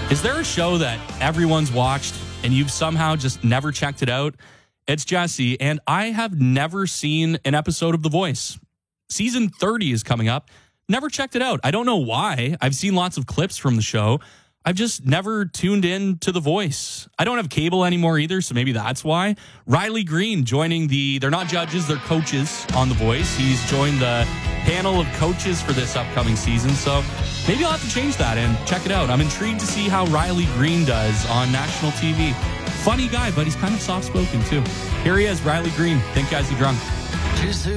Is there a show that everyone's watched and you've somehow just never checked it out? It's Jesse, and I have never seen an episode of The Voice. Season 30 is coming up. Never checked it out. I don't know why. I've seen lots of clips from the show. I've just never tuned in to The Voice. I don't have cable anymore either, so maybe that's why. Riley Green joining they're not judges, they're coaches on The Voice. He's joined the panel of coaches for this upcoming season, so maybe I'll have to change that and check it out. I'm intrigued to see how Riley Green does on national TV. Funny guy, but he's kind of soft-spoken too. Here he is, Riley Green. Think Guys Are Drunk.